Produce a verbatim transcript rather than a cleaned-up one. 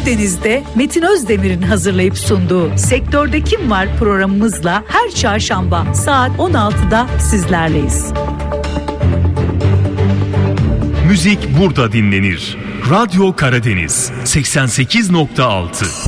Karadeniz'de Metin Özdemir'in hazırlayıp sunduğu Sektörde Kim Var programımızla her çarşamba saat on altıda sizlerleyiz. Müzik burada dinlenir. Radyo Karadeniz seksen sekiz nokta altı.